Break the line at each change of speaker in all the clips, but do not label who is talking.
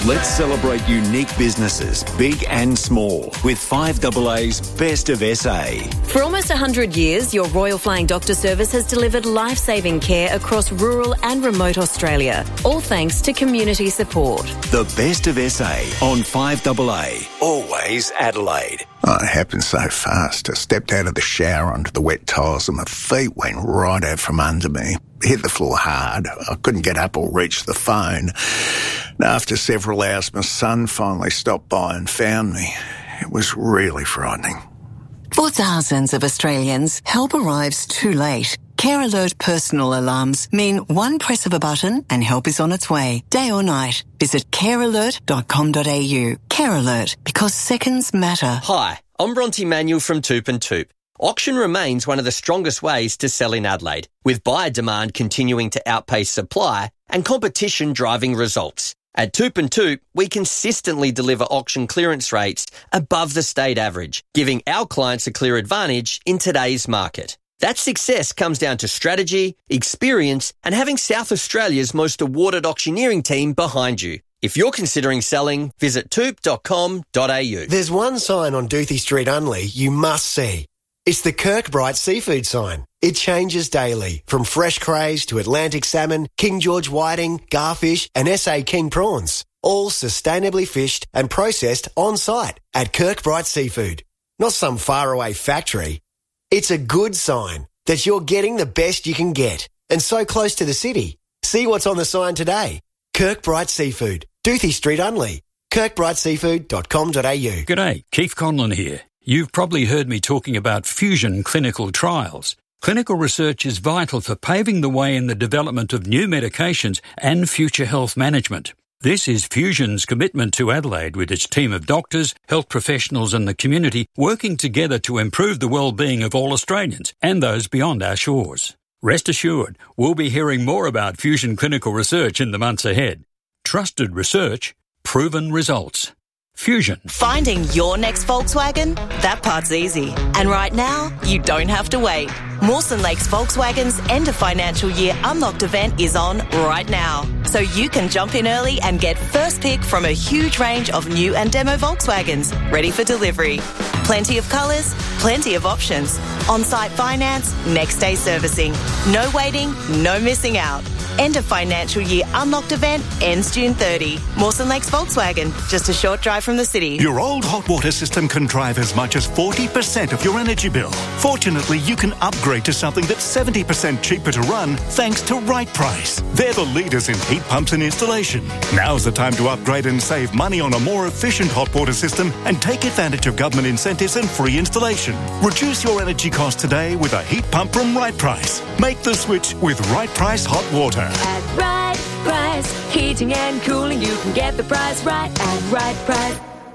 Let's celebrate unique businesses, big and small, with 5AA's Best of SA.
For almost 100 years, your Royal Flying Doctor Service has delivered life-saving care across rural and remote Australia, all thanks to community support.
The Best of SA on 5AA, always Adelaide.
Oh, it happened so fast. I stepped out of the shower onto the wet tiles and my feet went right out from under me. Hit the floor hard. I couldn't get up or reach the phone. And after several hours, my son finally stopped by and found me. It was really frightening.
For thousands of Australians, help arrives too late. Care Alert personal alarms mean one press of a button and help is on its way, day or night. Visit carealert.com.au. Care Alert, because seconds matter.
Hi, I'm Bronte Manuel from Toop and Toop. Auction remains one of the strongest ways to sell in Adelaide, with buyer demand continuing to outpace supply and competition driving results. At Toop and Toop, we consistently deliver auction clearance rates above the state average, giving our clients a clear advantage in today's market. That success comes down to strategy, experience, and having South Australia's most awarded auctioneering team behind you. If you're considering selling, visit toop.com.au.
There's one sign on Doothie Street Unley you must see. It's the Kirkbride seafood sign. It changes daily, from fresh crays to Atlantic salmon, King George whiting, garfish and SA King prawns. All sustainably fished and processed on site at Kirkbride Seafood. Not some faraway factory. It's a good sign that you're getting the best you can get and so close to the city. See what's on the sign today. Kirkbride Seafood, Doothie Street Unley, kirkbrideseafood.com.au.
G'day, Keith Conlon here. You've probably heard me talking about fusion clinical trials. Clinical research is vital for paving the way in the development of new medications and future health management. This is Fusion's commitment to Adelaide, with its team of doctors, health professionals and the community working together to improve the well-being of all Australians and those beyond our shores. Rest assured, we'll be hearing more about Fusion clinical research in the months ahead. Trusted research, proven results. Fusion.
Finding your next Volkswagen? That part's easy. And right now, you don't have to wait. Mawson Lakes Volkswagen's end of financial year unlocked event is on right now. So you can jump in early and get first pick from a huge range of new and demo Volkswagens ready for delivery. Plenty of colours, plenty of options. On-site finance, next day servicing. No waiting, no missing out. End of financial year unlocked event ends June 30. Mawson Lakes Volkswagen, just a short drive from the city.
Your old hot water system can drive as much as 40% of your energy bill. Fortunately, you can upgrade to something that's 70% cheaper to run thanks to Right Price. They're the leaders in heat pumps and installation. Now's the time to upgrade and save money on a more efficient hot water system and take advantage of government incentives and free installation. Reduce your energy costs today with a heat pump from Right Price. Make the switch with Right Price Hot Water.
At Right Price, heating and cooling, you can get the price right at Right Price.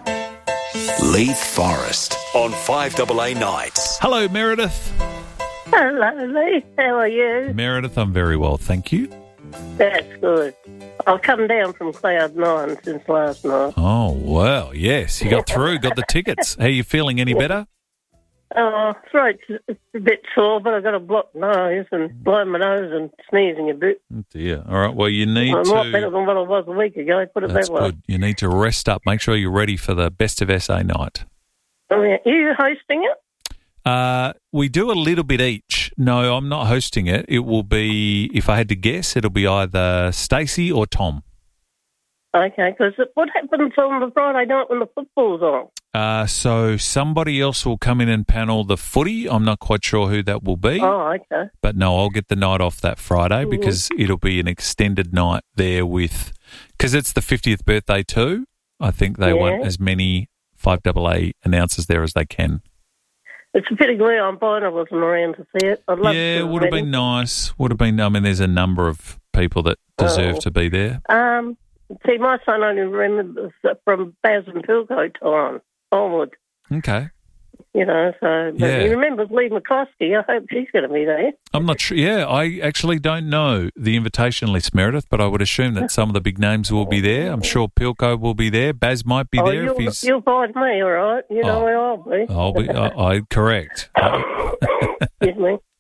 Leith Forest on 5AA Nights.
Hello, Meredith.
Hello, Lee. How are you?
Meredith, I'm very well, thank you.
That's good. I've come down from Cloud 9 since last night.
Oh, well, yes. You got through, got the tickets. How are you feeling? Any better?
Oh, throat's a bit sore, but I've got a blocked nose and blowing my nose and sneezing a bit.
Oh, dear. All right, well, you need
I'm
to...
a lot better than what I was a week ago, put it
That's
that way.
good. You need to rest up. Make sure you're ready for the Best of SA night.
Oh, yeah. Are you hosting it?
We do a little bit each. No, I'm not hosting it. It will be, if I had to guess, it'll be either Stacey or Tom.
Okay, because what happens on the Friday night when the football's on?
So somebody else will come in and panel the footy. I'm not quite sure who that will be.
Oh, okay.
But no, I'll get the night off that Friday because it'll be an extended night there with, because it's the 50th birthday too. I think they want as many 5AA announcers there as they can.
It's a pity Leon Biner wasn't around to see it. I'd love to.
Yeah, it would have been nice. Would have been. I mean, there's a number of people that deserve to be there.
See, my son only remembers from Baz and Pilco time onward.
Okay.
You know, so but he remembers Lee McCloskey. I hope she's going to be there.
I'm not sure. Yeah, I actually don't know the invitation list, Meredith, but I would assume that some of the big names will be there. I'm sure Pilco will be there. Baz might be there.
You'll find me, all right. You know where I'll be.
I'll be. I correct.
Excuse me.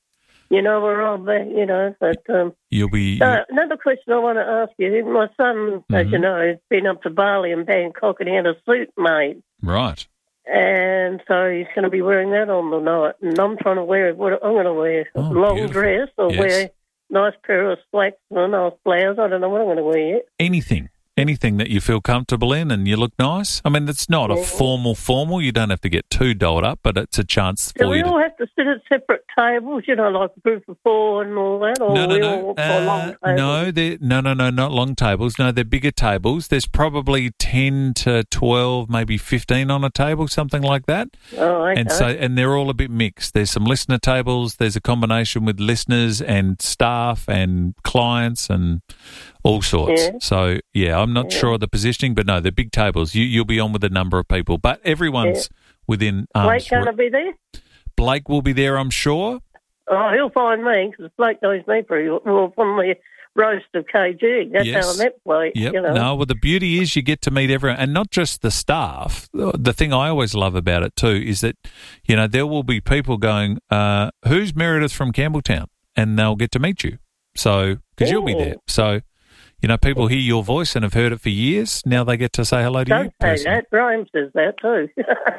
you know, we're all there, you know. But
you'll be.
Another question I want to ask you. My son, as you know, has been up to Bali and Bangkok, and he had a suit made.
Right.
And so he's going to be wearing that on the night. And I'm trying to wear what I'm going to wear, a long dress or wear a nice pair of slacks and a nice blouse. I don't know what I'm going to wear yet. Anything that you feel comfortable in and you look nice. I mean, it's not a formal. You don't have to get too dolled up, but it's a chance for you. Do we all have to sit at separate tables, you know, like a group of four and all that? Or
No.
long tables?
No, not long tables. No, they're bigger tables. There's probably 10 to 12, maybe 15 on a table, something like that.
Oh, okay.
And they're all a bit mixed. There's some listener tables. There's a combination with listeners and staff and clients and all sorts.
Yeah.
So, I'm not sure of the positioning, but no, they're big tables. You'll be on with a number of people, but everyone's within arm's
Blake going to be there?
Blake will be there, I'm sure.
Oh, he'll find me because Blake knows me pretty well from the roast of KG. That's how I met Blake.
Yep.
You know.
No, well, the beauty is you get to meet everyone, and not just the staff. The thing I always love about it too is that, you know, there will be people going, who's Meredith from Campbelltown? And they'll get to meet you. So, because you'll be there. So, you know, people hear your voice and have heard it for years. Now they get to say hello to you.
Don't say that. Graham says that too.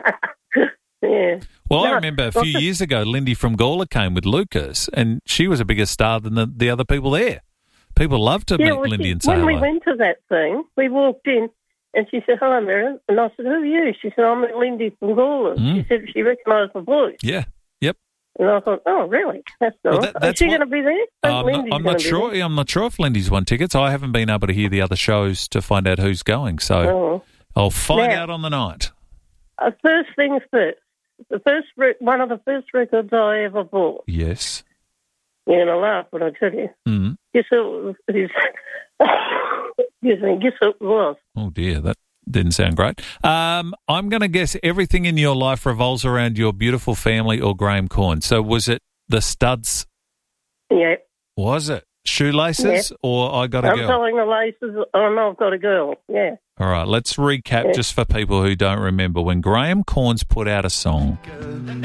Yeah.
Well, I remember a few years ago, Lindy from Gawler came with Lucas, and she was a bigger star than the other people there. People love to meet Lindy and say hello.
When we went to that thing, we walked in, and she said, "Hello, Meredith." And I said, "Who are you?" She said, "I'm Lindy from Gawler." She said she recognised the voice.
Yeah. Yep.
And I thought, "Oh, really? That's nice." Is she going to be there?
I'm not sure. I'm not sure if Lindy's won tickets. I haven't been able to hear the other shows to find out who's going. So I'll find out on the night.
First things first. One of the first records I ever bought.
Yes.
You're going to laugh when I tell you. Guess who it was?
Oh, dear. That didn't sound great. I'm going to guess everything in your life revolves around your beautiful family or Graham Corn. So was it the Studs?
Yeah.
Was it Shoelaces or I Got a Girl?
I'm telling the laces. Oh, no, I've got a girl. Yeah.
All right, let's recap just for people who don't remember. When Graham Corns put out a song,